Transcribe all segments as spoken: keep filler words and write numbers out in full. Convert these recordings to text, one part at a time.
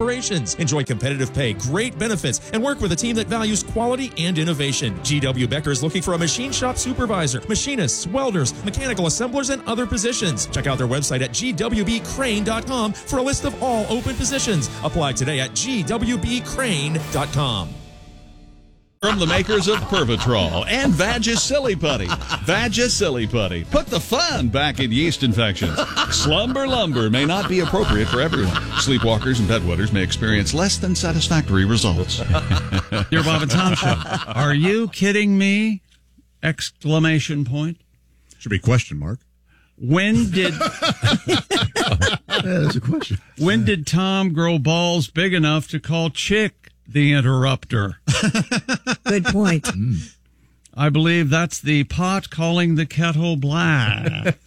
operations. Enjoy competitive pay, great benefits, and work with a team that values quality and innovation. G W. Becker is looking for a machine shop supervisor, machinists, welders, mechanical assemblers, and other positions. Check out their website at G W B crane dot com for a list of all open positions. Apply today at G W B crane dot com. From the makers of Pervitrol and Vagisilli Putty. Vagisilli Putty. Put the fun back in yeast infections. Slumber Lumber may not be appropriate for everyone. Sleepwalkers and bedwetters may experience less than satisfactory results. Dear Bob and Tom Show, are you kidding me? Exclamation point. Should be question mark. When did... Yeah, that's a question. When did Tom grow balls big enough to call Chick the interrupter? Good point. Mm. I believe that's the pot calling the kettle black.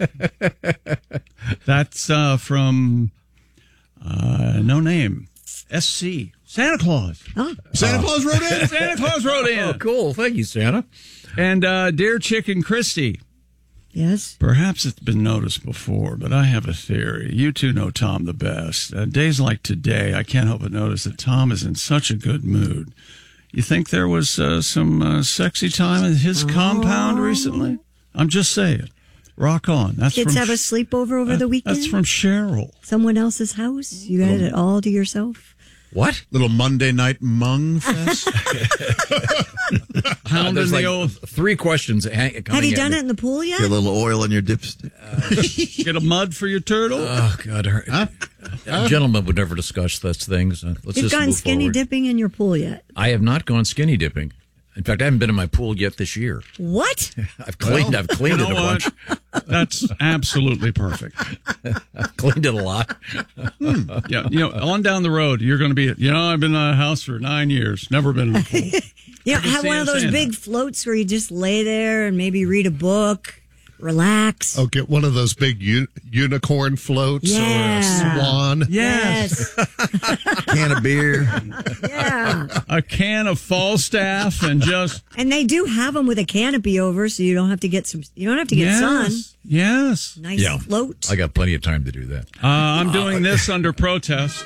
That's uh, from uh, no name. S C. Santa Claus. Oh. Santa uh, Claus wrote in? Santa Claus wrote in. Oh, cool. Thank you, Santa. And uh, Dear Chick and Christy. Yes. Perhaps it's been noticed before, but I have a theory. You two know Tom the best. Uh, days like today, I can't help but notice that Tom is in such a good mood. You think there was uh, some uh, sexy time in his oh. compound recently? I'm just saying. Rock on. That's Kids from have a sleepover over uh, the weekend? That's from Cheryl. Someone else's house? You had it all to yourself? What? Little Monday night mung fest? Pounding There's the like old... three questions. Hang, Have you done it in the pool yet? Get a little oil in your dipstick. Uh, get a mud for your turtle? Oh, God. Her, huh? A gentleman would never discuss those things. Let's You've just gone move skinny forward. dipping in your pool yet? I have not gone skinny dipping. In fact, I haven't been in my pool yet this year. What? I've cleaned. Well, I've cleaned you it a know bunch. That's absolutely perfect. I've cleaned it a lot. Hmm. Yeah, you know, on down the road, you're going to be. You know, I've been in a house for nine years, never been in a pool. You know, have one of those big that. floats where you just lay there and maybe read a book, relax. Oh, get one of those big u- unicorn floats yeah. or a swan. Yes. yes. Can of beer. Yeah. A can of Falstaff and just. And they do have them with a canopy over, so you don't have to get some. You don't have to get yes. sun. Yes. Nice yeah. float. I got plenty of time to do that. Uh, I'm doing this under protest.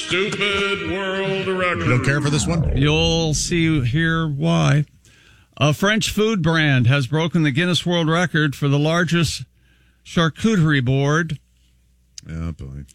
Stupid world record. You don't care for this one? You'll see here why. A French food brand has broken the Guinness World Record for the largest charcuterie board. Oh, boy.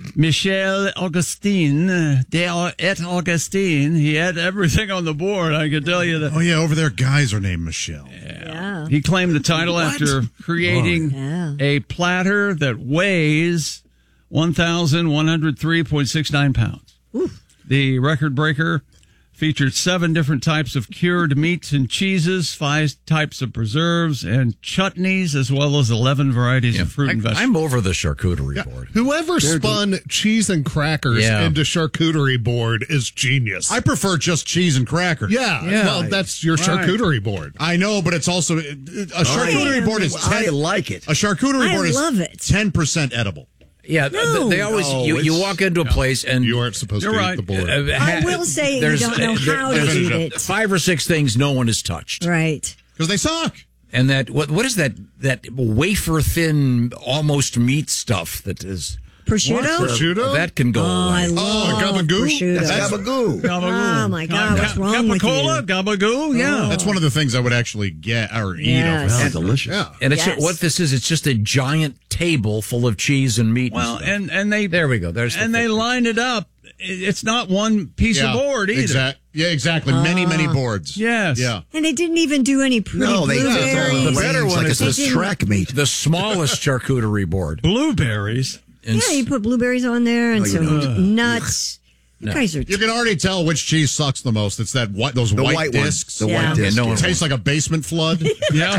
Michel Augustin, de et Augustin, he had everything on the board, I can tell you that. Oh, yeah, over there, guys are named Michelle. Yeah. Yeah. He claimed the title What? after creating oh, yeah. a platter that weighs one thousand one hundred three point six nine pounds. Ooh. The record breaker featured seven different types of cured meats and cheeses, five types of preserves and chutneys, as well as eleven varieties Yeah. of fruit I, and vegetables. I'm over the charcuterie Yeah. board. Whoever spun cheese and crackers Yeah. into charcuterie board is genius. I prefer just cheese and crackers. yeah, Yeah. well, that's your Right. charcuterie board. I know, but it's also a charcuterie board is I ten. like it. A charcuterie I board is love it. ten percent edible. Yeah, No. they always No, you, you it's- walk into a place and You aren't supposed You're to right. eat the board. uh, I ha- will say you there's- don't know there- how to there's eat it. Five or six things no one has touched, Right. Because they suck. and that what what is that that wafer thin almost meat stuff that is Prosciutto? Prosciutto? that can go Oh, I away. love gabagoo? prosciutto. That's gabagoo. Oh, my God, what's wrong with you? Capicola, gabagoo, yeah. That's one of the things I would actually get or eat. Yes. Over Wow, delicious. Yeah. And it's Yes. what this is. It's just a giant table full of cheese and meat. Well, and, stuff. and, and they there we go. There's the and they thing. line it up. It- It's not one piece Yeah, of board either. Exact, yeah, exactly. many, many boards. Yes. Yeah. And they didn't even do any pretty No, they blueberries. it's all The the better better one like is it's the- a track meat. the smallest charcuterie board. Blueberries. And Yeah, you put blueberries on there and No, you some don't. nuts. You No. guys are... You can already tell which cheese sucks the most. It's that white, those The white, white one. discs. The Yeah. white disc. Yeah, no It one- tastes like a basement flood. Yeah.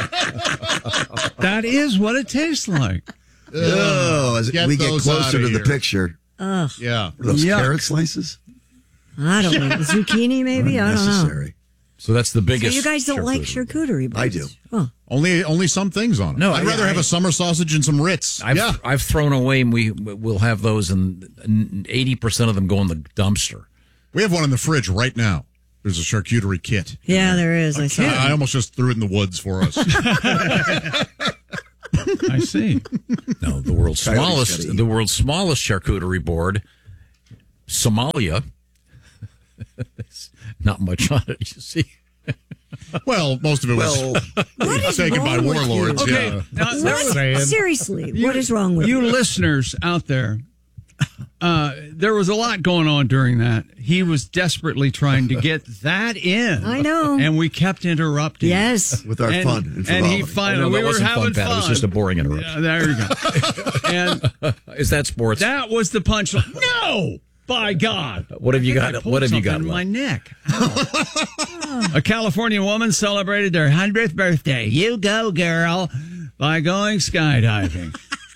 That is what it tastes like. Oh, as Get we get those closer outta to the here. picture. Ugh. Yeah. Those Yuck. carrot slices? I don't know. Zucchini, maybe? I don't know. Unnecessary. So that's the So biggest. you guys don't like charcuterie boards? I do. Oh. Only, only some things on it. No, I'd I- rather have I- a summer sausage and some Ritz. I've yeah. I've thrown away, and we we'll have those, and eighty percent of them go in the dumpster. We have one in the fridge right now. There's a charcuterie kit. Yeah, there is. I saw I, I it. almost just threw it in the woods for us. I see. No, the world's Coyotes smallest gotta eat. the world's smallest charcuterie board, Somalia. Not much on it, you see. Well, most of it Well, was taken by wrong with warlords. you? Okay, Yeah. now, there was- Saying. Seriously, what is wrong with you you? listeners out there, uh, there was a lot going on during that. He was desperately trying to get that in. I know. And we kept interrupting. Yes. with our And, fun and and he frivolity. finally, No, that we were wasn't having fun, fun. Pat. It was just a boring interruption. Yeah, there you go. And Is that sports? that was the punchline. No! By God. What have you I think got- I pulled what have you something got in my left? neck. Ow. A California woman celebrated their hundredth birthday. You go, girl, by going skydiving.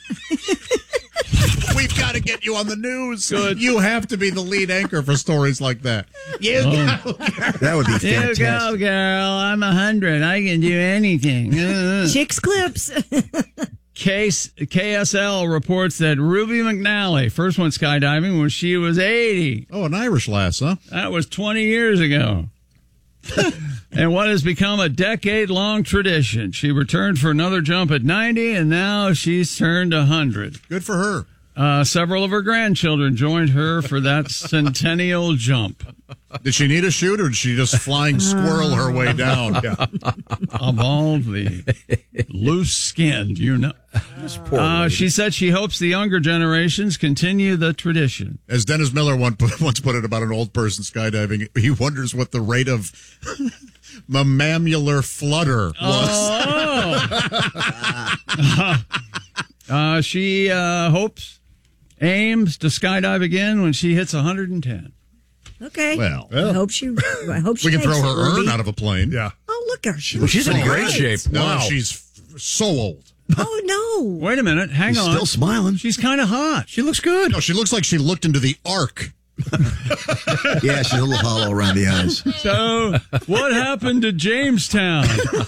We've got to get you on the news. Good. You have to be the lead anchor for stories like that. You go. That would be You fantastic. go, girl. I'm a hundred. I can do anything. Uh. Chicks clips. Case, K S L reports that Ruby McNally first went skydiving when she was eighty. Oh, an Irish lass, huh? That was twenty years ago. And what has become a decade-long tradition. She returned for another jump at ninety, and now she's turned one hundred. Good for her. Uh, several of her grandchildren joined her for that centennial jump. Did she need a chute, or did she just flying squirrel her way down? Yeah. Of all the loose-skinned, you know. Poor Uh, lady. she said she hopes the younger generations continue the tradition. As Dennis Miller once put, once put it about an old person skydiving, he wonders what the rate of mammamular flutter was. Oh. uh, she uh, hopes, aims to skydive again when she hits one hundred ten. Okay. Well, I hope she. I hope she we can throw makes her it, Ruby. urn out of a plane. Yeah. Oh, look at her. She Well, she's in great shape. No, Wow. she's f- so old. Oh no. Wait a minute. Hang She's on. still smiling. She's kind of hot. She looks good. No, she looks like she looked into the ark. Yeah, she's a little hollow around the eyes. So, what happened to Jamestown?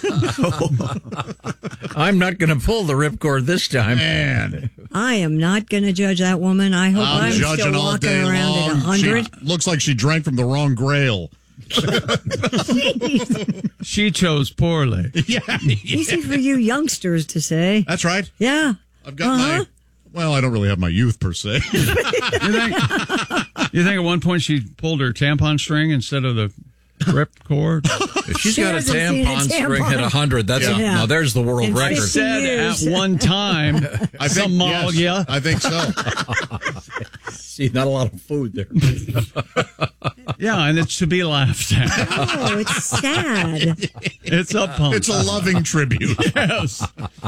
I'm not going to pull the ripcord this time. Man, I am not going to judge that woman. I hope I'm, I'm, judging still all walking day around long. at one hundred. She looks like she drank from the wrong grail. She chose poorly. Yeah, Easy for you youngsters to say. that's right. Yeah. I've got Uh-huh. my. Well, I don't really have my youth per se. You think, you think at one point she pulled her tampon string instead of the rip cord? If she's She got a hasn't seen a tampon string tampon. at one hundred, that's a, Yeah. now there's the world In record. fifty Said years. at one time, I think Somalia. yes, I think so. See, not a lot of food there. Yeah, and it's to be laughed at. Oh, it's sad. It's a pump. It's a loving tribute. Yes.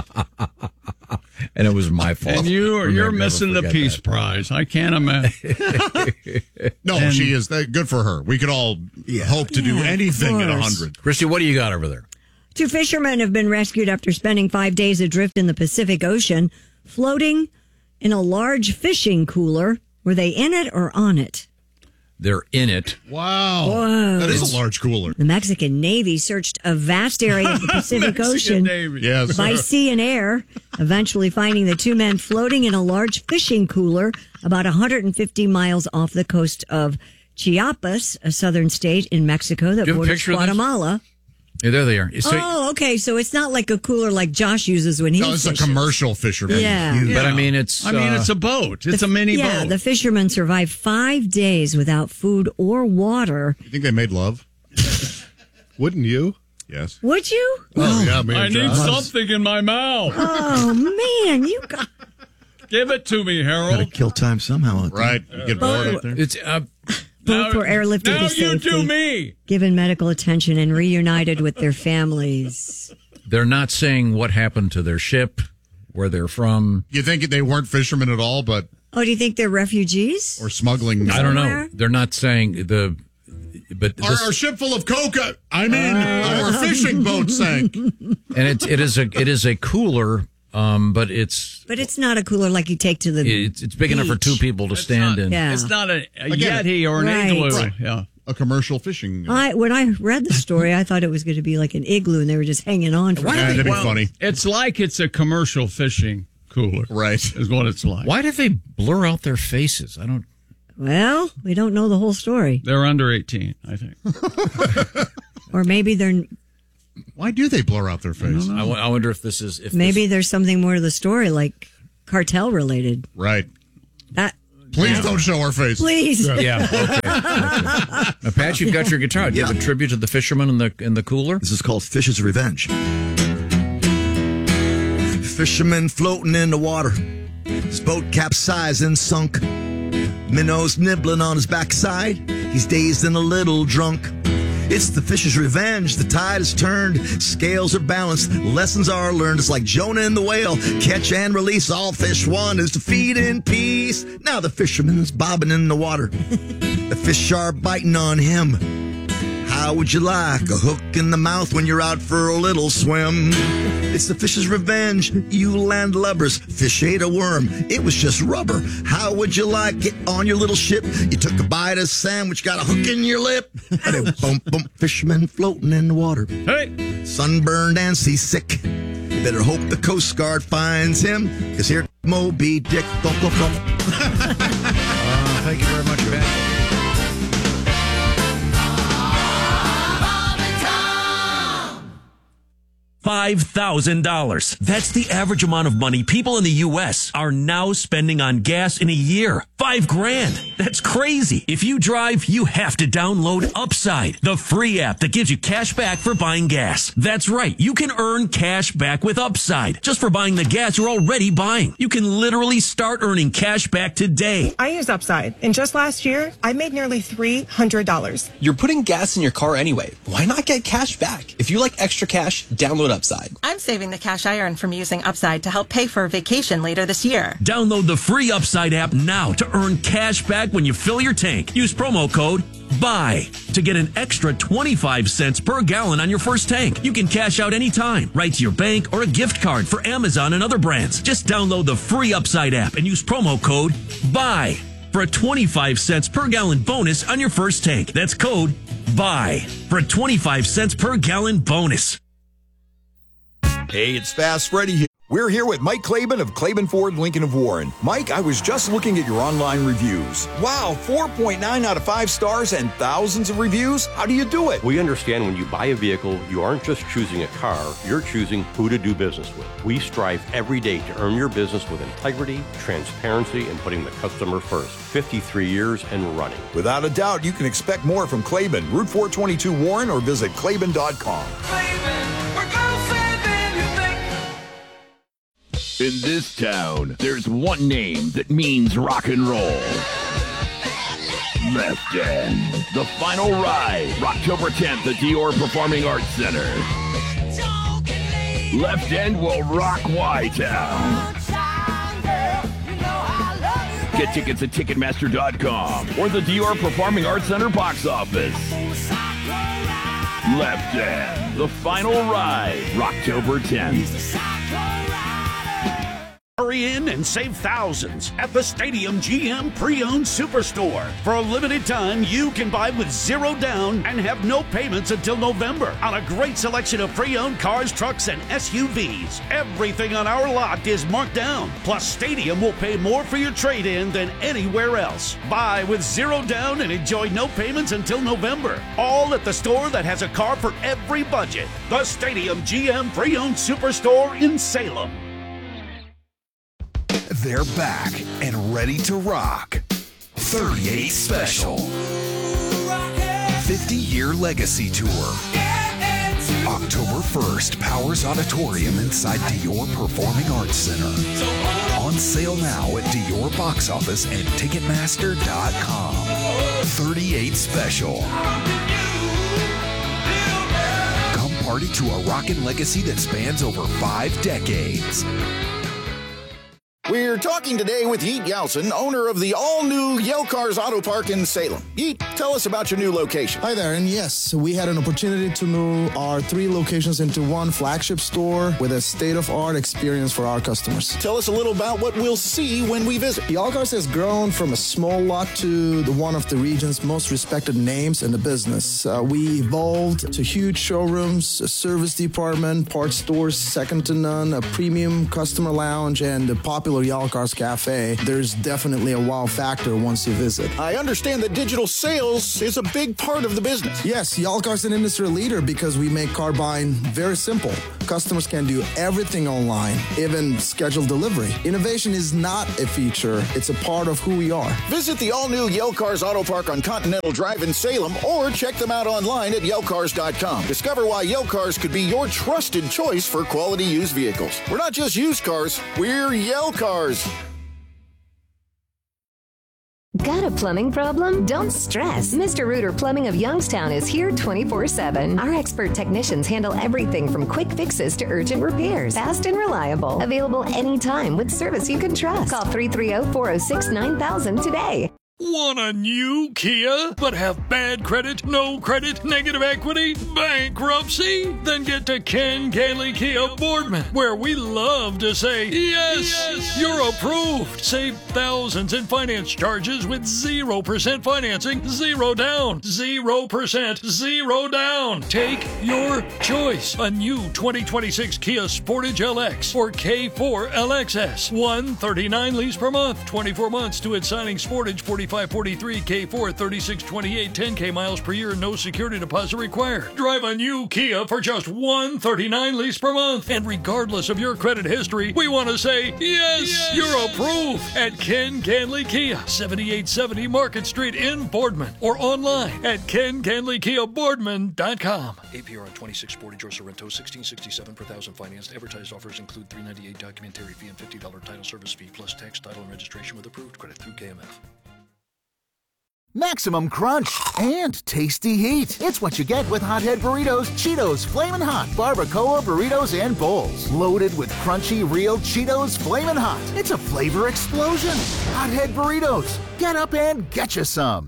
And it was my fault. And you are, We'll you're never missing the forget Peace that. Prize. I can't imagine. No, And- she is. That, good for her. We could all hope to do Yeah, of anything at a course. hundred. Christy, what do you got over there? Two fishermen have been rescued after spending five days adrift in the Pacific Ocean, floating in a large fishing cooler. Were they in it or on it? They're in it. Wow, Whoa. that is a large cooler. The Mexican Navy searched a vast area of the Pacific Ocean Yes, by sea and air, eventually finding the two men floating in a large fishing cooler about one hundred fifty miles off the coast of Chiapas, a southern state in Mexico that Do you have a borders picture of this? Guatemala. Yeah, there they are. So, Oh, okay. So it's not like a cooler like Josh uses when he no, it's a fishes. commercial fisherman. Yeah. But I mean, it's. I mean, uh, it's a boat. It's a mini yeah, boat. the fishermen survived five days wwithout food or water. You think they made love? Wouldn't you? Yes. Would you? Oh, yeah, man. I need Josh. something in my mouth. Oh man, you got Give it to me, Gotta Harold. kill time somehow. out there. Right. You get bored up there. it's uh, both were airlifted now to you safety, do me. given medical attention, and reunited with their families. they're not saying what happened to their ship, where they're from. You think they weren't fishermen at all, but Oh, do you think they're refugees? or smuggling? I don't know. Somewhere? They're not saying the. But Our, this, our ship full of coca. I mean, our fishing boat sank. and it it is a it is a cooler, um, but it's But it's not a cooler like you take to the. it's it's big enough for two beach. people to stand in. Yeah. It's not a, a Again, Yeti or an Right. igloo. Right. Yeah. A commercial fishing. I when I read the story, I thought it was going to be like an igloo, and they were just hanging on for. Yeah, that'd be Well, funny. It's like it's a commercial fishing cooler. Right. Is what it's like. Why did they blur out their faces? I don't. Well, we don't know the whole story, They're under eighteen, I think. or maybe they're Why do they blur out their face? I, w- I wonder if this is if maybe this, there's something more to the story, like cartel related. Right. That Please don't show our face. Please. Yeah. Okay. okay. Now, Pat, you've got your guitar. Do you have a tribute to the fisherman in the in the cooler? This is called Fish's Revenge. Fisherman floating in the water. His boat capsized and sunk. Minnows nibbling on his backside. He's dazed and a little drunk. It's the fish's revenge. The tide has turned. Scales are balanced. Lessons are learned. It's like Jonah and the whale. Catch and release. All fish want is to feed in peace. Now the fisherman's bobbing in the water. The fish are biting on him. How would you like a hook in the mouth when you're out for a little swim? It's the fish's revenge, you landlubbers. Fish ate a worm, it was just rubber. How would you like it on your little ship? You took a bite of sandwich, got a hook in your lip. Bump, bump, fisherman floating in the water. Hey! Sunburned and seasick. You better hope the Coast Guard finds him, because here Moby Dick. Thump, thump, thump. uh, thank you very much, Pat. five thousand dollars. That's the average amount of money people in the U S are now spending on gas in a year. Five grand. That's crazy. If you drive, you have to download Upside, the free app that gives you cash back for buying gas. That's right. You can earn cash back with Upside just for buying the gas you're already buying. You can literally start earning cash back today. I use Upside, and just last year, I made nearly three hundred dollars. You're putting gas in your car anyway. Why not get cash back? If you like extra cash, download Upside. I'm saving the cash I earn from using Upside to help pay for a vacation later this year. Download the free Upside app now to earn cash back when you fill your tank. Use promo code BUY to get an extra twenty-five cents per gallon on your first tank. You can cash out anytime, right to your bank or a gift card for Amazon and other brands. Just download the free Upside app and use promo code BUY for a twenty-five cents per gallon bonus on your first tank. That's code BUY for a twenty-five cents per gallon bonus. Hey, it's Fast Freddy here. We're here with Mike Claiborne of Claiborne Ford Lincoln of Warren. Mike, I was just looking at your online reviews. Wow, four point nine out of five stars and thousands of reviews? How do you do it? We understand when you buy a vehicle, you aren't just choosing a car, you're choosing who to do business with. We strive every day to earn your business with integrity, transparency, and putting the customer first. fifty-three years and running. Without a doubt, you can expect more from Claiborne. Route four twenty-two Warren or visit Claiborne dot com. Claiborne, we're going In this town, there's one name that means rock and roll. Left End. The final ride, October tenth at Dior Performing Arts Center. Left End will rock Y-Town. Get tickets at Ticketmaster dot com or the Dior Performing Arts Center box office. Left End. The final ride, October tenth. Hurry in and save thousands at the Stadium G M Pre-Owned Superstore. For a limited time, you can buy with zero down and have no payments until November on a great selection of pre-owned cars, trucks, and S U Vs. Everything on our lot is marked down. Plus, Stadium will pay more for your trade-in than anywhere else. Buy with zero down and enjoy no payments until November. All at the store that has a car for every budget. The Stadium G M Pre-Owned Superstore in Salem. They're back and ready to rock. thirty-eight Special. fifty-year Legacy Tour. October first, Powers Auditorium inside Dior Performing Arts Center. On sale now at Dior Box Office and Ticketmaster dot com. thirty-eight Special. Come party to a rockin' legacy that spans over five decades. We're talking today with Yeet Yeltsin, owner of the all-new Yale Cars Auto Park in Salem. Yeet, tell us about your new location. Hi there, and yes, we had an opportunity to move our three locations into one flagship store with a state-of-art experience for our customers. Tell us a little about what we'll see when we visit. Yale Cars has grown from a small lot to the one of the region's most respected names in the business. Uh, we evolved to huge showrooms, a service department, parts stores second to none, a premium customer lounge, and a popular or Y'all Cars Cafe, there's definitely a wow factor once you visit. I understand that digital sales is a big part of the business. Yes, Y'all Cars is an industry leader because we make car buying very simple. Customers can do everything online, even schedule delivery. Innovation is not a feature, it's a part of who we are. Visit the all-new Yale Cars Auto Park on Continental Drive in Salem or check them out online at yale cars dot com. Discover why Yale Cars could be your trusted choice for quality used vehicles. We're not just used cars, we're Yale Cars. Got a plumbing problem? Don't stress. Mister Rooter Plumbing of Youngstown is here twenty-four seven. Our expert technicians handle everything from quick fixes to urgent repairs. Fast and reliable. Available anytime with service you can trust. Call three three zero, four zero six, nine thousand today. Want a new Kia, but have bad credit, no credit, negative equity, bankruptcy? Then get to Ken Gailey Kia Boardman, where we love to say, yes, yes, you're approved. Save thousands in finance charges with zero percent financing, zero down, zero percent, zero down. Take your choice. A new twenty twenty-six Kia Sportage L X or K four L X S. one thirty-nine lease per month, twenty-four months to its signing. Sportage forty-five forty-three, K four thirty-six twenty-eight, ten K miles per year, no security deposit required. Drive a new Kia for just one thirty-nine lease per month. And regardless of your credit history, we want to say, yes, yes, you're approved at Ken Ganley Kia, seventy-eight seventy Market Street in Boardman, or online at ken ganley kia boardman dot com. A P R on twenty-six Sportage or Sorrento, sixteen sixty-seven per thousand financed. Advertised offers include three ninety-eight documentary fee and fifty dollars title service fee, plus tax, title, and registration with approved credit through K M F. Maximum crunch and tasty heat. It's what you get with Hothead Burritos, Cheetos, Flamin' Hot, Barbacoa Burritos, and Bowls. Loaded with crunchy, real Cheetos Flamin' Hot. It's a flavor explosion. Hothead Burritos. Get up and get you some.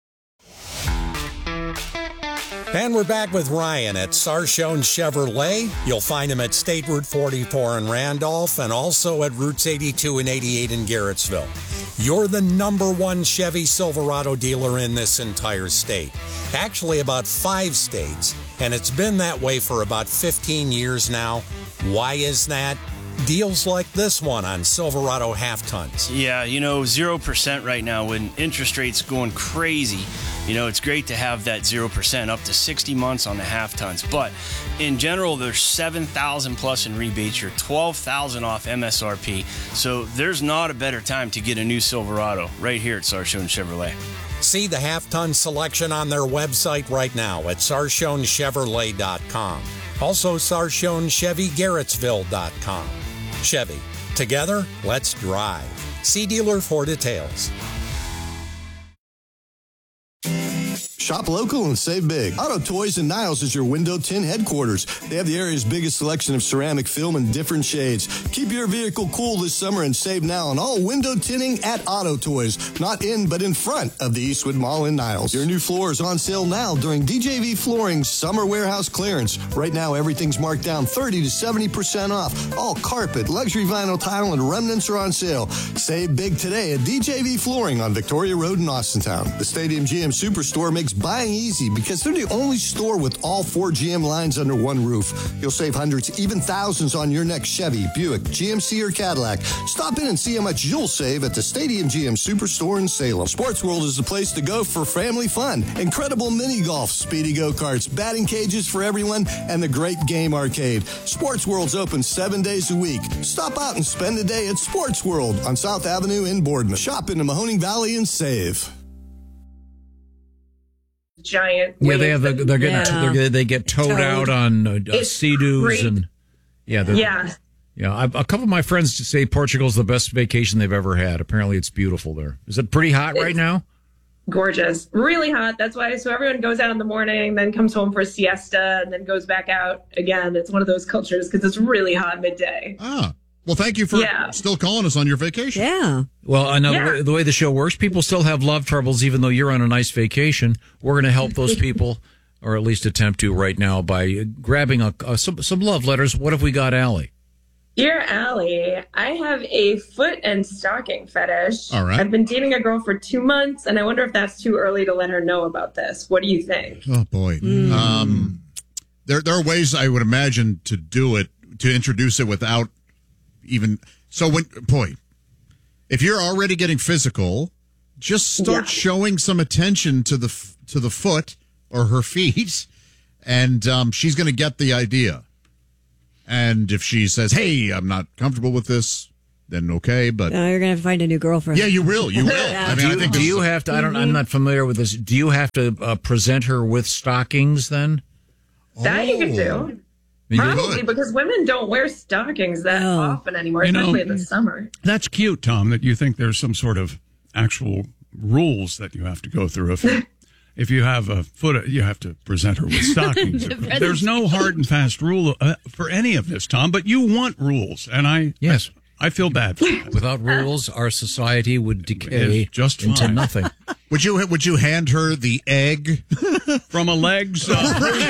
And we're back with Ryan at Sarshone Chevrolet. You'll find him at State Route forty-four in Randolph and also at Routes eighty-two and eighty-eight in Garrettsville. You're the number one Chevy Silverado dealer in this entire state. Actually, about five states. And it's been that way for about fifteen years now. Why is that? Deals like this one on Silverado half tons. Yeah, you know, zero percent right now when interest rates going crazy. You know, it's great to have that zero percent up to sixty months on the half tons. But in general, there's seven thousand plus in rebates. You're twelve thousand off M S R P. So there's not a better time to get a new Silverado right here at Sarshone Chevrolet. See the half-ton selection on their website right now at sarshone chevrolet dot com. Also, sarshone chevy garrettsville dot com. Chevy. Together, let's drive. See dealer for details. Shop local and save big. Auto Toys and Niles is your window tint headquarters. They have the area's biggest selection of ceramic film in different shades. Keep your vehicle cool this summer and save now on all window tinting at Auto Toys. Not in, but in front of the Eastwood Mall in Niles. Your new floor is on sale now during D J V Flooring's summer warehouse clearance. Right now, everything's marked down thirty to seventy percent off. All carpet, luxury vinyl tile, and remnants are on sale. Save big today at D J V Flooring on Victoria Road in Austintown. The Stadium G M Superstore makes buying easy because they're the only store with all four G M lines under one roof. You'll save hundreds, even thousands on your next Chevy, Buick, G M C, or Cadillac. Stop in and see how much you'll save at the Stadium G M Superstore in Salem. Sports World is the place to go for family fun. Incredible mini golf, speedy go-karts, batting cages for everyone, and the great game arcade. Sports World's open seven days a week. Stop out and spend a day at Sports World on South Avenue in Boardman. Shop in the Mahoning Valley and save. Giant. Yeah, they have. The, they're getting. Yeah. They're, they get towed Towed. out on uh, It's Sea-Doos great. and yeah, they're- Yeah. yeah. I, a couple of my friends say Portugal's the best vacation they've ever had. Apparently, it's beautiful there. Is it pretty hot right It's- now? Gorgeous. Really hot. That's why. So everyone goes out in the morning, then comes home for a siesta, and then goes back out again. It's one of those cultures because it's really hot midday. Ah. Well, thank you for Yeah. still calling us on your vacation. Yeah. Well, I know Yeah. the, way, the way the show works, people still have love troubles, even though you're on a nice vacation. We're going to help those people, or at least attempt to right now, by grabbing a, a, some, some love letters. What have we got, Allie? Dear Allie, I have a foot and stocking fetish. All right. I've been dating a girl for two months, and I wonder if that's too early to let her know about this. What do you think? Oh, boy. Um, there, there are ways I would imagine to do it, to introduce it without even. So, when, boy, if you're already getting physical, just start Yeah. showing some attention to the f- to the foot or her feet, and um, she's going to get the idea. And if she says, "Hey, I'm not comfortable with this," then okay. But No, you're going to have to find a new girlfriend. yeah, you will. You will. Yeah. I mean, do you, I think do this you is- have to? I don't. I'm not familiar with this. Do you have to uh, present her with stockings then? That you can Oh. do. You Probably could. because women don't wear stockings that often anymore, You know- especially in the summer. That's cute, Tom, that you think there's some sort of actual rules that you have to go through. If, if you have a foot, you have to present her with stockings. There's no hard and fast rule uh, for any of this, Tom, but you want rules. And I, yes, I, I feel bad for that. Without rules, our society would decay It's just into fine. nothing. Would you would you hand her the egg from a legs uh,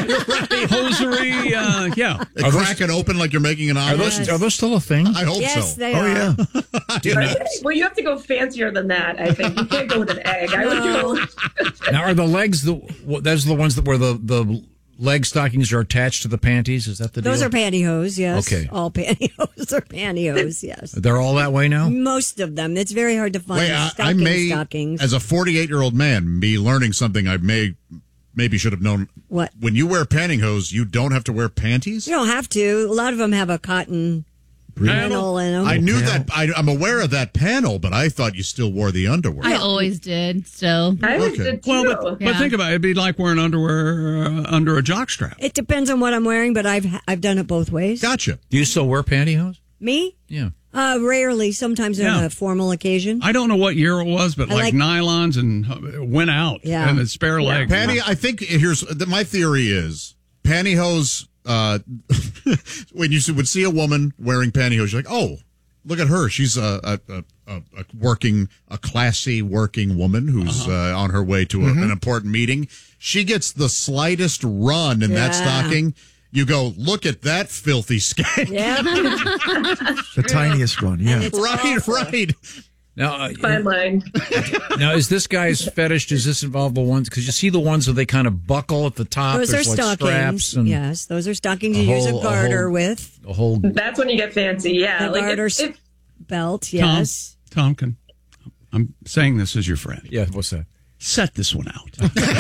hosiery? Uh, yeah, They crack it open like you're making an Are omelet. those, are those still a thing? I hope Yes, so. they oh are. yeah. But- well, you have to go fancier than that, I think. You can't go with an egg. I would go. Now, are the legs the? wh- Those are the ones that where the the leg stockings are attached to the panties. Is that the deal? Those are pantyhose, yes. Okay. All pantyhose are pantyhose, yes. They're all that way now. Most of them. It's very hard to find Wait, I, I stocking may, stockings. as a forty-eight-year-old man, be learning something I may maybe should have known. What? When you wear pantyhose, you don't have to wear panties? You don't have to. A lot of them have a cotton panel in them. I knew that. I, I'm aware of that panel, but I thought you still wore the underwear. I always did. So I always Okay. did, Well, but, but Yeah. think about it. It'd be like wearing underwear uh, under a jockstrap. It depends on what I'm wearing, but I've I've done it both ways. Gotcha. Do you still wear pantyhose? Me? Yeah. Uh, rarely. Sometimes on Yeah. a formal occasion. I don't know what year it was, but I like, like- nylons and uh, went out. Yeah. And it's spare legs. Panty, I think here's the, my theory is pantyhose. Uh, when you would see a woman wearing pantyhose, you're like, oh, look at her. She's a a, a, a a working, a classy working woman who's uh on her way to a, Mm-hmm. an important meeting. She gets the slightest run in that Yeah. stocking. You go, look at that filthy skank. Yeah. The tiniest one, yeah. Right, right. Now, uh, Fine line. now is this guy's fetish? Does this involve the ones? Because you see the ones where they kind of buckle at the top. Those are There's like stockings. straps and Yes, those are stockings a you use whole- a garter a whole- with. a whole. That's when you get fancy. Yeah. The like garter if, if, belt, yes. Tom, Tom, can, I'm saying this as your friend. Yeah, what's that? Set this one out.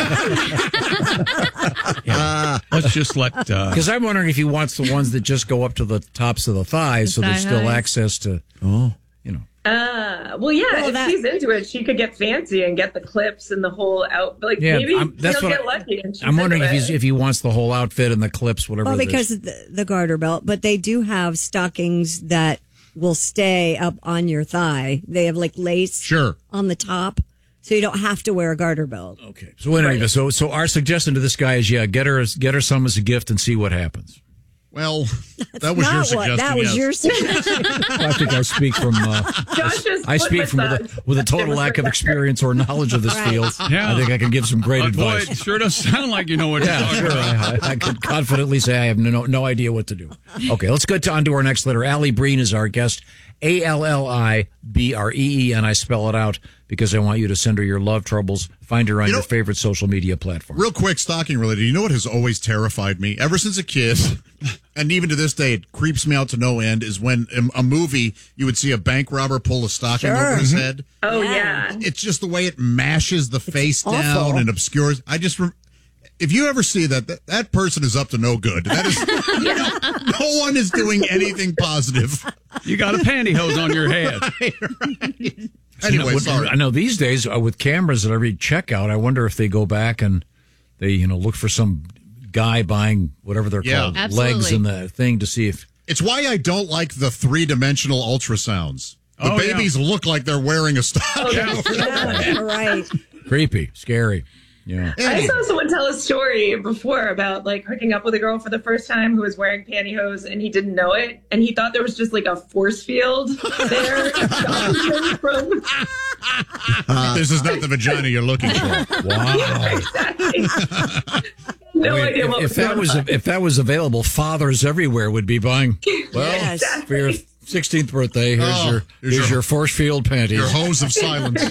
Yeah. Let's just let. Uh, Because I'm wondering if he wants the ones that just go up to the tops of the thighs, so The there's thigh still highs. access to. Oh, you know. Uh, well, yeah, Well, if that- she's into it, she could get fancy and get the clips and the whole out. Like Yeah, maybe I'm- that's she'll what get I- lucky. And she's I'm wondering if into he's it. if he wants the whole outfit and the clips, whatever. Well, it is. because of the, the garter belt, but they do have stockings that will stay up on your thigh. They have like lace Sure. on the top, so you don't have to wear a garter belt. Okay. So anyway, so so our suggestion to this guy is, yeah, get her get her some as a gift and see what happens. Well, that was your Not what- suggestion. that was yes. your suggestion. I think I speak from uh, Josh's I foot speak from with massage. a, with a total lack of experience or knowledge of this Right. field. Yeah. I think I can give some great but boy, advice. it sure does sound like you know what Yeah, you're talking sure. about. I, I could confidently say I have no no idea what to do. Okay, let's get on to our next letter. Allie Breen is our guest. A L L I B R E E, and I spell it out because I want you to send her your love troubles. Find her on You know- your favorite social media platform. Real quick, stocking related. You know what has always terrified me ever since a kid, and even to this day, it creeps me out to no end. Is when in a movie you would see a bank robber pull a stocking Sure. over his Mhm. head. Oh yeah. It's just the way it mashes the face awful. down and obscures. I just, rem- if you ever see that, that, that person is up to no good. That is, no one is doing anything positive. You got a pantyhose on your head. Anyway, I know, sorry. I know these days uh, with cameras at every checkout, I wonder if they go back and they, you know, look for some guy buying whatever they're Yeah. called, Absolutely. legs in the thing to see if. It's why I don't like the three dimensional ultrasounds. The Oh, yeah. babies look like they're wearing a stocking. Yeah, right. Creepy, scary. Yeah. I saw someone tell a story before about like hooking up with a girl for the first time who was wearing pantyhose and he didn't know it and he thought there was just like a force field there from This is not the vagina you're looking for. Wow. exactly. No I mean, idea if, what if that going was on. if that was available, fathers everywhere would be buying. Well, Yes. for your sixteenth birthday, here's Oh, your here's here's your- your force field panties. Your hose of silence.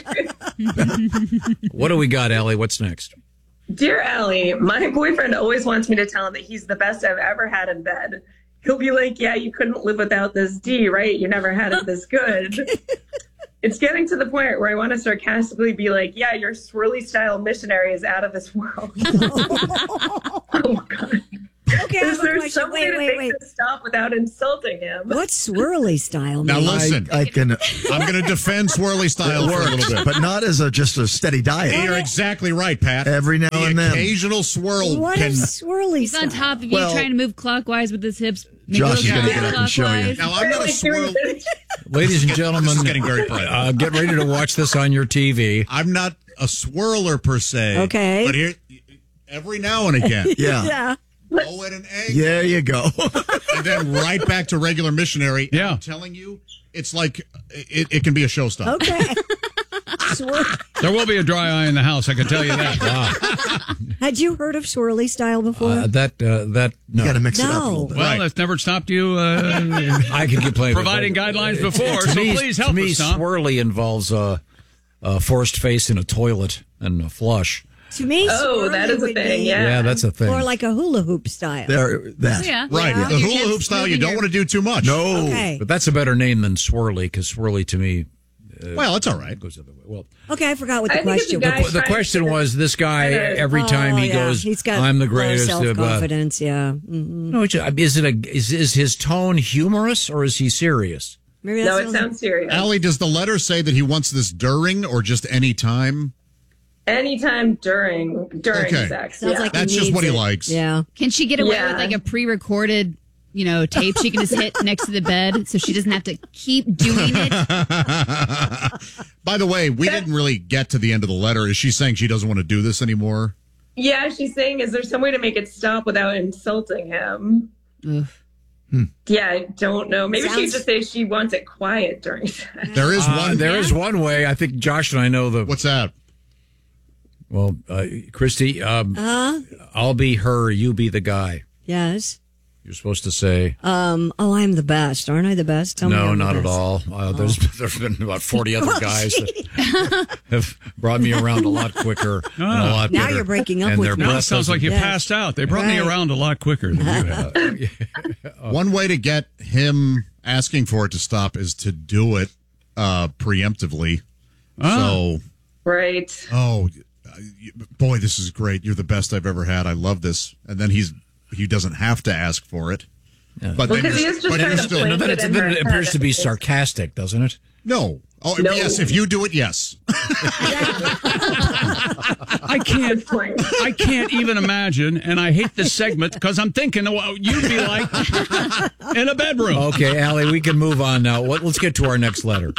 What do we got, Ellie? What's next? Dear Allie, my boyfriend always wants me to tell him that he's the best I've ever had in bed. He'll be like, yeah, you couldn't live without this D, right? You never had it this good. it's getting to the point where I want to sarcastically be like, yeah, your swirly style missionary is out of this world. Oh my God. Okay, I Is have a there question. some way Wait, to wait, make wait. this stop without insulting him? What's swirly style? Now mean? listen, I, I can. I'm going to defend swirly style It for a works, little bit. but not as a just a steady diet. You're exactly right, Pat. Every now the and then. occasional swirl What can. is swirly He's style? on top of you, Well- trying to move clockwise with his hips. make Josh those is gonna moves get up and show you. clockwise. Now I'm not a swirl. Ladies and gentlemen, This is getting very private. uh, get ready to watch this on your T V. I'm not a swirler per se. Okay. But here, every now and again, Yeah. Yeah. oh, and an egg, There you go. and then right back to regular missionary. Yeah. I'm telling you, it's like it, it can be a showstopper. Okay. Swir- There will be a dry eye in the house, I can tell you that. Wow. Had you heard of swirly style before? Uh, that uh, that no. You got to mix it up a No. little bit. Well, that's never stopped you uh, I could get played providing guidelines before, To so me, please help to me, us, Tom. swirly involves a, a forced face in a toilet and a flush. To me, Oh, swirly that is a would thing, be yeah. Yeah, that's a thing. More like a hula hoop style. There, that. Oh, yeah. Right. Yeah. The Your hula hips hoop style, you moving don't your- want to do too much. No. Okay. But that's a better name than swirly because swirly to me Well, it's all right. goes the other way. Well, Okay, I forgot what the I think it's a question guy- was. the question was this guy every time Oh, he yeah. goes, He's got "I'm the low greatest." uh, self-confidence, yeah. Mm-hmm. No, it's- is it a is is his tone humorous or is he serious? Maybe No, that it sounds- sounds serious. Allie, does the letter say that he wants this during or just any time? Anytime during during Okay. sex. Sounds yeah. like That's he just needs what he it. likes. Yeah. Can she get away Yeah. with like a pre-recorded, you know, tape she can just hit next to the bed so she doesn't have to keep doing it? By the way, we didn't really get to the end of the letter. Is she saying she doesn't want to do this anymore? Yeah, she's saying, is there some way to make it stop without insulting him? Oof. Yeah, I don't know. Maybe she Sounds- could just say she wants it quiet during sex. There is Uh, one. there is one way. I think Josh and I know the. What's that? Well, uh, Christy, um, Uh, I'll be her, you be the guy. yes. You're supposed to say. Um, oh, I'm the best. Aren't I the best? Tell me No, I'm the not at best. all. Uh, there's there's been about forty other Well, guys gee. that have brought me around a lot quicker and a lot Now better. you're breaking up and with their me. Now it breath sounds like you Yes. passed out. They brought me Right. around a lot quicker than you have. One way to get him asking for it to stop is to do it uh, preemptively. So, Right. oh, boy, this is great. You're the best I've ever had. I love this. And then he's he doesn't have to ask for it. But Well, then 'cause he you're- is just but trying you're to still plant No, then, it it's, in then her it appears head. to be sarcastic, doesn't it? no. Oh, No. yes. If you do it, yes. I can't. I can't even imagine, and I hate this segment because I'm thinking of what you'd be like in a bedroom. Okay, Allie, we can move on now. What, let's get to our next letter.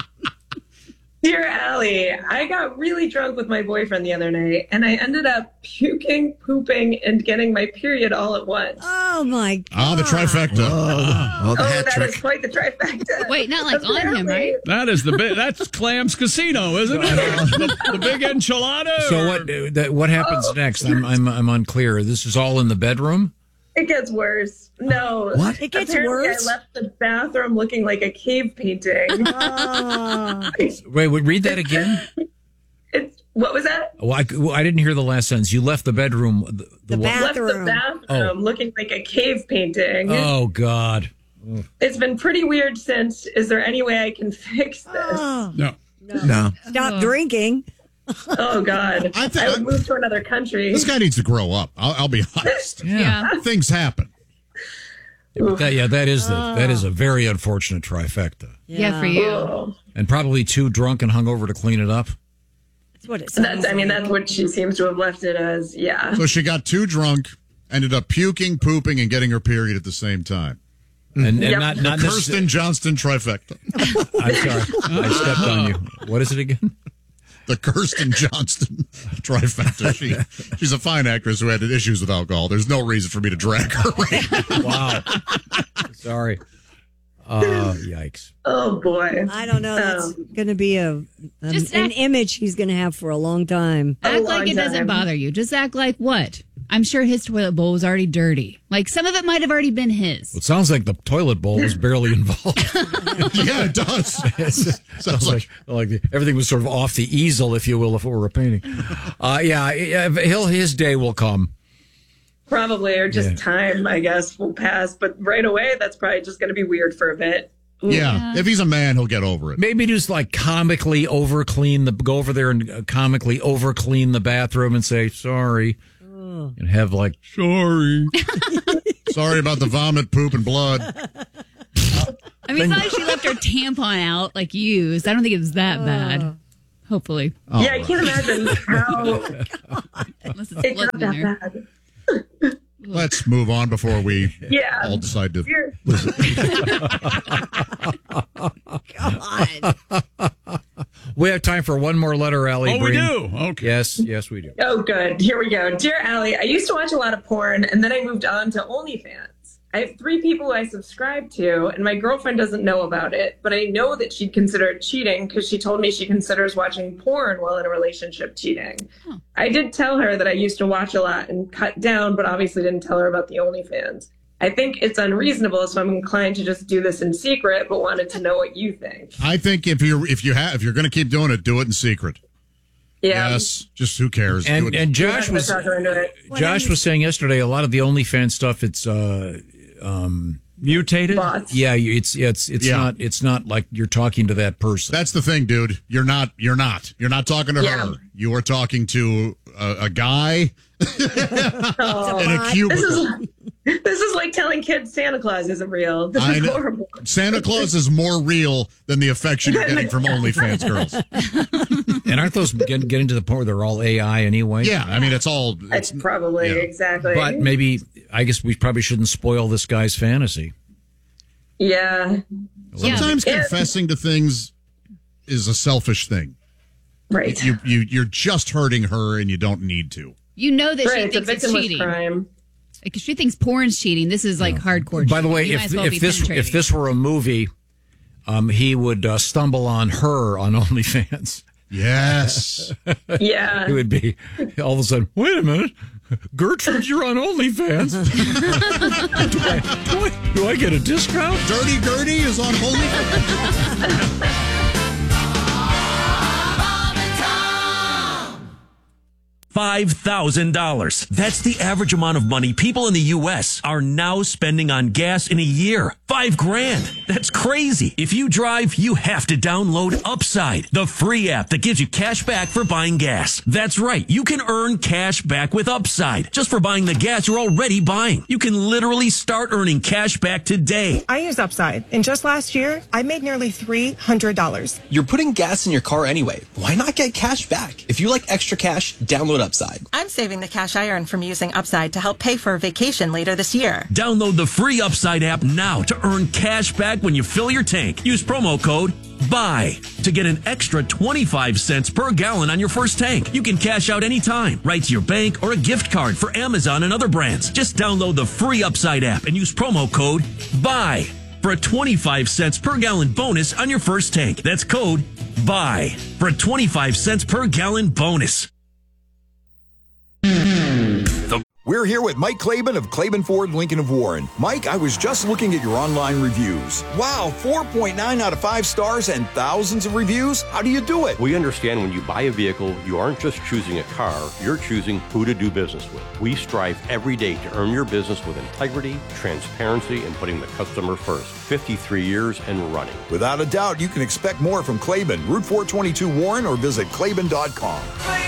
Dear Allie, I got really drunk with my boyfriend the other night, and I ended up puking, pooping, and getting my period all at once. Oh, my God. Ah, the trifecta. Oh, Oh, the hat that trick. is quite the trifecta. Wait, not like on him, right? That is the bit. That's Clam's Casino, isn't it? the, the big enchilada. So or- what that, what happens Oh. next? I'm, I'm I'm unclear. This is all in the bedroom? It gets worse. No. What? It gets Apparently worse? I left the bathroom looking like a cave painting. Oh. Wait, wait, read that again. It's, what was that? Well, I, well, I didn't hear the last sentence. You left the bedroom. The, The what? bath- Left the Bathroom. bathroom Oh. looking like a cave painting. Oh God. It's been pretty weird since. Is there any way I can fix this? Oh. no. No. Stop drinking. Oh God! I I, think- would move to another country. This guy needs to grow up. I'll, I'll be honest. Yeah. Things happen. Yeah, but that, yeah, that is the that is a very unfortunate trifecta, Yeah, for you. Oh. and probably too drunk and hungover to clean it up. That's what it sounds That's. I mean, like. that's what she seems to have left it as. Yeah. So she got too drunk, ended up puking, pooping, and getting her period at the same time. And, and Yep. not The not Kirsten Johnston trifecta. I'm sorry, I stepped on you. What is it again? The Kirsten Johnston trifecta. She, she's a fine actress who had issues with alcohol. There's no reason for me to drag her. Wow. Sorry. Uh, yikes. Oh boy. I don't know. That's Um, going to be a um, Just an act- image he's going to have for a long time. A Act long like it doesn't time. bother you. Just act like what? I'm sure his toilet bowl was already dirty. Like some of it might have already been his. It sounds like the toilet bowl was barely involved. Yeah, it does. It sounds like like the, everything was sort of off the easel, if you will, if it were a painting. Uh, yeah, he'll his day will come. Probably, or just Yeah. time, I guess, will pass. But right away, that's probably just going to be weird for a bit. Yeah, if he's a man, he'll get over it. Maybe just like comically over clean the go over there and comically over clean the bathroom and say sorry, and have like sorry, sorry about the vomit, poop, and blood. I mean, it's not like she left her tampon out, like used. I don't think it was that bad. Hopefully. Oh, yeah, I can't imagine how. Unless it's It's not floating in that there. bad. Let's move on before we Yeah. all decide to. You're- We have time for one more letter, Allie. Oh, we Breen. do? Okay. Yes, yes, we do. Oh, good. Here we go. Dear Allie, I used to watch a lot of porn, and then I moved on to OnlyFans. I have three people who I subscribe to, and my girlfriend doesn't know about it, but I know that she'd consider it cheating because she told me she considers watching porn while in a relationship cheating. Huh. I did tell her that I used to watch a lot and cut down, but obviously didn't tell her about the OnlyFans. I think it's unreasonable, so I'm inclined to just do this in secret, but wanted to know what you think. I think if you're if you have if you're going to keep doing it, do it in secret. Yeah. Yes. Just who cares? Do And it. and Josh Yeah, was that's how they're into it. Josh was saying yesterday a lot of the OnlyFans stuff. It's uh, um, mutated. Bots. Yeah, you- it's it's it's Yeah. not it's not like you're talking to that person. That's the thing, dude. You're not. You're not. You're not talking to Yeah. her. You are talking to a, a guy Oh, in a this cubicle. is this is like telling kids Santa Claus isn't real. This I is know. horrible. Santa Claus is more real than the affection you're getting from OnlyFans girls. And aren't those getting, getting to the point where they're all A I anyway? Yeah, I mean it's all. It's probably yeah. exactly. But maybe I guess we probably shouldn't spoil this guy's fantasy. yeah, Sometimes Yeah. confessing to things is a selfish thing. right. You you you're just hurting her, and you don't need to. You know that Right, she it's a thinks it's victimless cheating. crime. Like, if she thinks porn's cheating, this is like hardcore. By the cheating. way, You might if as well if be this penetrating. if this were a movie, um, he would uh, stumble on her on OnlyFans. Yes. Yeah. He would be all of a sudden. Wait a minute, Gertrude, you're on OnlyFans. do, I, do, I, do I get a discount? Dirty Gertie is on OnlyFans. five thousand dollars. That's the average amount of money people in the U S are now spending on gas in a year. Five grand. That's crazy. If you drive, you have to download Upside, the free app that gives you cash back for buying gas. That's right. You can earn cash back with Upside just for buying the gas you're already buying. You can literally start earning cash back today. I use Upside, and just last year, I made nearly three hundred dollars. You're putting gas in your car anyway. Why not get cash back? If you like extra cash, download Upside. I'm saving the cash I earn from using Upside to help pay for a vacation later this year. Download the free Upside app now to earn cash back when you fill your tank. Use promo code BUY to get an extra twenty-five cents per gallon on your first tank. You can cash out anytime, right to your bank or a gift card for Amazon and other brands. Just download the free Upside app and use promo code BUY for a twenty-five cents per gallon bonus on your first tank. That's code BUY for a twenty-five cents per gallon bonus. We're here with Mike Claiborne of Claiborne Ford Lincoln of Warren. Mike, I was just looking at your online reviews. Wow, four point nine out of five stars and thousands of reviews? How do you do it? We understand when you buy a vehicle, you aren't just choosing a car, you're choosing who to do business with. We strive every day to earn your business with integrity, transparency, and putting the customer first. fifty-three years and running. Without a doubt, you can expect more from Claiborne, Route four twenty-two Warren, or visit Claiborne dot com.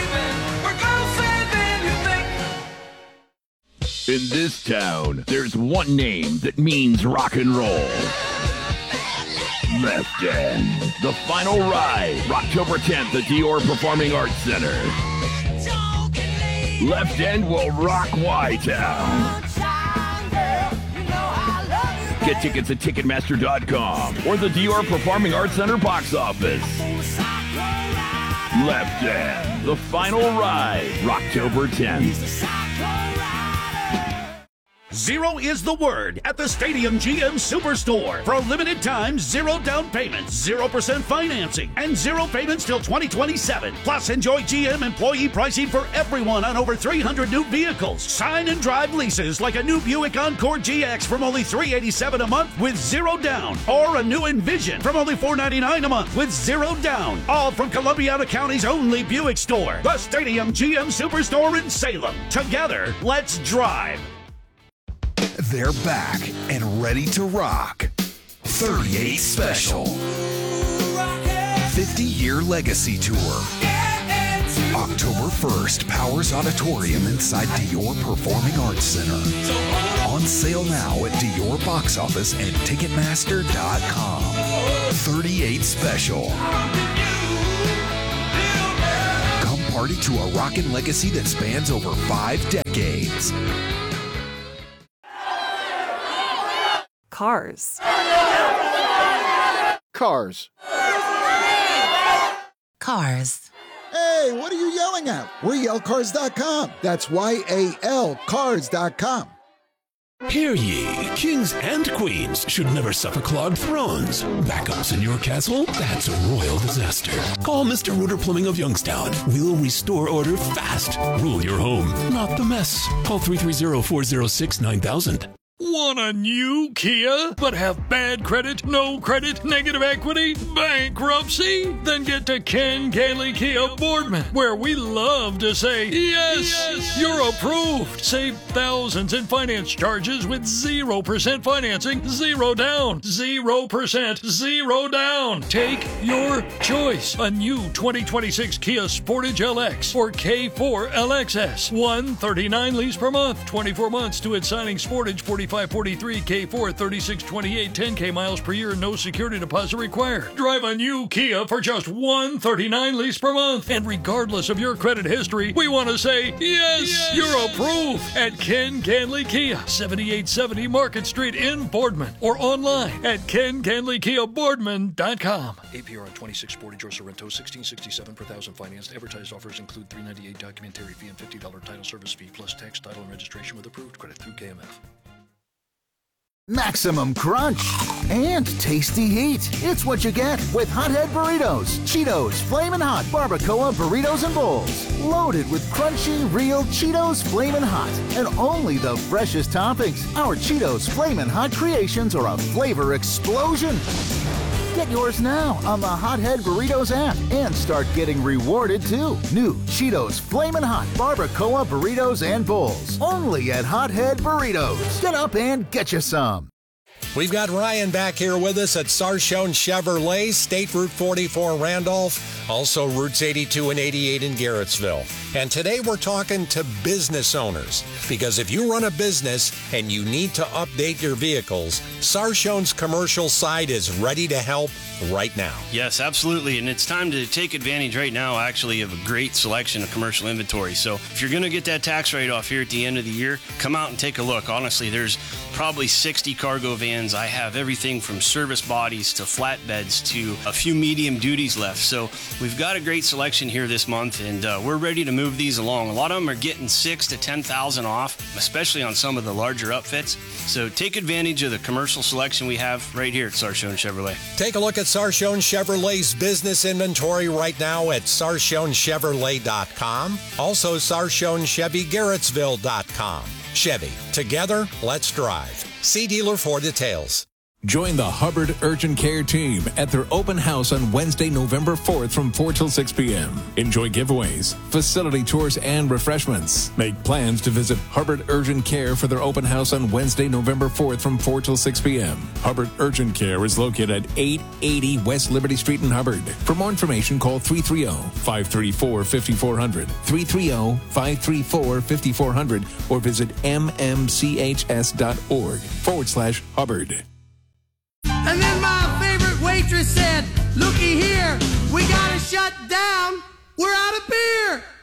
In this town, there's one name that means rock and roll. Left End. The final ride, October tenth at Dior Performing Arts Center. Left End will rock Y-Town. Get tickets at Ticketmaster dot com or the Dior Performing Arts Center box office. Left End. The final ride, October tenth. Zero is the word at the Stadium G M Superstore. For a limited time, zero down payments, zero percent financing, and zero payments till twenty twenty-seven. Plus, enjoy G M employee pricing for everyone on over three hundred new vehicles. Sign and drive leases like a new Buick Encore G X from only three hundred eighty-seven dollars a month with zero down. Or a new Envision from only four hundred ninety-nine dollars a month with zero down. All from Columbiana County's only Buick store. The Stadium G M Superstore in Salem. Together, let's drive. They're back and ready to rock. thirty-eight Special. fifty-year legacy tour. October first, Powers Auditorium inside Dior Performing Arts Center. On sale now at Dior box office and Ticketmaster dot com. thirty-eight Special. Come party to a rockin' legacy that spans over five decades. Cars. Cars. Cars. Hey, what are you yelling at? We're yell cars dot com. That's Y A L cars dot com. Hear ye, kings and queens should never suffer clogged thrones. Backups in your castle? That's a royal disaster. Call Mister Rooter Plumbing of Youngstown. We'll restore order fast. Rule your home, not the mess. Call three three zero, four zero six, nine thousand. Want a new Kia, but have bad credit, no credit, negative equity, bankruptcy? Then get to Ken Gailey Kia Boardman, where we love to say, yes, yes, you're approved. Save thousands in finance charges with zero percent financing, zero down, zero percent, zero down. Take your choice. A new twenty twenty-six Kia Sportage L X or K four L X S. one hundred thirty-nine lease per month, twenty-four months to its signing. Sportage forty-five forty-three, K four thirty-six twenty-eight, ten K miles per year, no security deposit required. Drive a new Kia for just one hundred thirty-nine lease per month. And regardless of your credit history, we want to say, yes, yes, you're approved at Ken Ganley Kia, seventy-eight seventy Market Street in Boardman, or online at ken ganley kia boardman dot com. A P R on twenty-six Sportage or Sorrento, sixteen sixty-seven per thousand financed. Advertised offers include three ninety-eight documentary fee and fifty dollars title service fee plus tax, title, and registration with approved credit through K M F. Maximum crunch and tasty heat. It's what you get with Hothead Burritos. Cheetos Flamin' Hot Barbacoa Burritos and Bowls. Loaded with crunchy, real Cheetos Flamin' Hot. And only the freshest toppings. Our Cheetos Flamin' Hot creations are a flavor explosion. Get yours now on the Hothead Burritos app and start getting rewarded too. New Cheetos Flamin' Hot Barbacoa Burritos and Bowls. Only at Hothead Burritos. Get up and get you some. We've got Ryan back here with us at Sarshone Chevrolet, State Route forty-four Randolph, also Routes eighty-two and eighty-eight in Garrettsville. And today we're talking to business owners, because if you run a business and you need to update your vehicles, Sarshone's commercial side is ready to help right now. Yes, absolutely. And it's time to take advantage right now, actually, of a great selection of commercial inventory. So if you're going to get that tax write-off here at the end of the year, come out and take a look. Honestly, there's probably sixty cargo vans. I have everything from service bodies to flatbeds to a few medium duties left. So we've got a great selection here this month, and uh, we're ready to move these along. A lot of them are getting six to ten thousand off, especially on some of the larger upfits. So take advantage of the commercial selection we have right here at Sarshone Chevrolet. Take a look at Sarshone Chevrolet's business inventory right now at sarshone chevrolet dot com. Also, sarshone chevy garrettsville dot com. Chevy, together, let's drive. See dealer for details. Join the Hubbard Urgent Care team at their open house on Wednesday, November fourth from four till six p.m. Enjoy giveaways, facility tours, and refreshments. Make plans to visit Hubbard Urgent Care for their open house on Wednesday, November fourth from four till six p.m. Hubbard Urgent Care is located at eight eighty West Liberty Street in Hubbard. For more information, call three three zero, five three four, five four zero zero, three three zero, five three four, five four zero zero, or visit m m c h s dot org forward slash Hubbard. And then my favorite waitress said, looky here, we gotta shut down, we're out of beer.